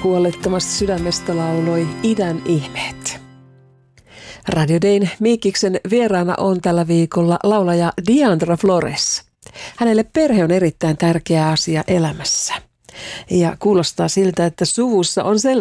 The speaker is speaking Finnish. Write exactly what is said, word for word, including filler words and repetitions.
Huolettomasta sydämestä lauloi Idän ihmeet. Radio Dayn Miikiksen vieraana on tällä viikolla laulaja Diandra Flores. Hänelle perhe on erittäin tärkeä asia elämässä. Ja kuulostaa siltä, että suvussa on